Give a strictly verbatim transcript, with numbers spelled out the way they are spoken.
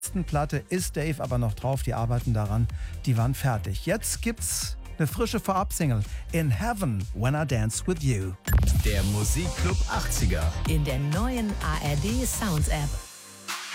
letzten Platte ist Dave aber noch drauf, die arbeiten daran, die waren fertig. Jetzt gibt's eine frische Vorab-Single, In Heaven When I Dance With You. Der Musikclub achtziger In der neuen A R D Sounds App.